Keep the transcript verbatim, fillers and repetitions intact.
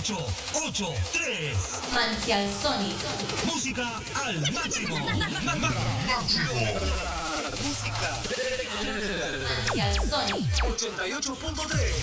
ocho ocho tres. Manantial Sónico. Música al máximo. Máximo. Música. Manantial Sónico. ochenta y ocho punto tres.